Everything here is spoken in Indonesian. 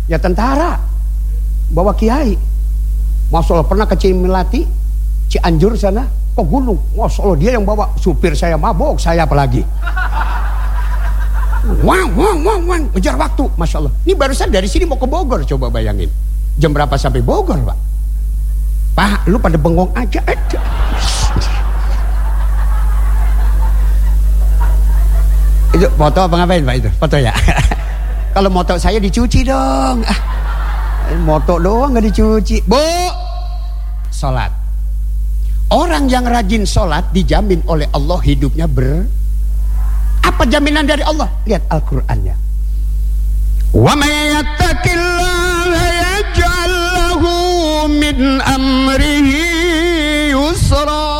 Ya tentara bawa kiai. Masya Allah, pernah ke Cimelati, Cianjur sana, ke gunung. Masya Allah, dia yang bawa. Supir saya mabok, saya apalagi. Wang, ngejar waktu. Masya Allah, ini barusan dari sini mau ke Bogor. Coba bayangin, jam berapa sampai Bogor, Pak? Pak, lu pada bengong aja. Itu foto apa ngapain, Pak? Itu foto ya. Kalau motor saya dicuci dong. Motor doang nggak dicuci. Bu, sholat. Orang yang rajin sholat dijamin oleh Allah hidupnya Apa jaminan dari Allah? Lihat Al-Qur'annya. Wa may yattaqillaha yaj'al lahu min amrihi yusra.